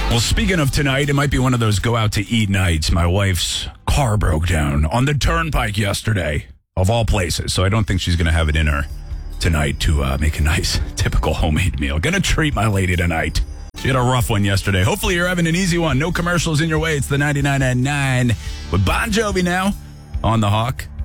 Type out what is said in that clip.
Well, speaking of tonight, it might be one of those go out to eat nights. My wife's car broke down on the turnpike yesterday, of all places. So I don't think she's going to have it in her tonight to make a nice, typical homemade meal. Going to treat my lady tonight. She had a rough one yesterday. Hopefully you're having an easy one. No commercials in your way. It's the 99 at 9 with Bon Jovi now on the Hawk.